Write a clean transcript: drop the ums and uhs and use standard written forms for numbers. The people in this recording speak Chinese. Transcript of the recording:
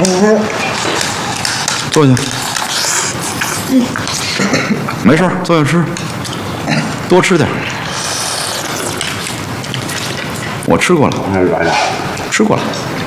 坐下。没事，坐下吃，多吃点。我吃过了， 还是软的。 吃过了。